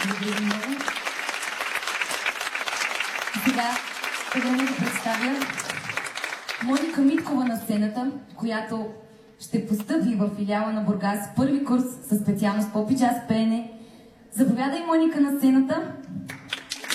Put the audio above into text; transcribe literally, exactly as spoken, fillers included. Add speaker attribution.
Speaker 1: Благодаря ви много. И сега трябва да представя Моника Миткова на сцената, която ще постъпи в филиала на Бургас първи курс със специалност поп и джаз пеене. Заповядай, Моника, на сцената.